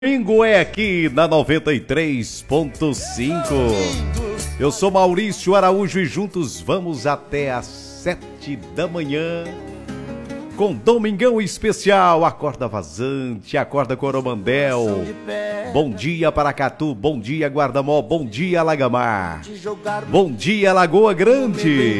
Domingo é aqui na 93.5. Eu sou Maurício Araújo e juntos vamos até às 7 da manhã com Domingão Especial. Acorda Vazante, acorda Coromandel. Bom dia Paracatu, bom dia Guardamó, bom dia Lagamar, bom dia Lagoa Grande.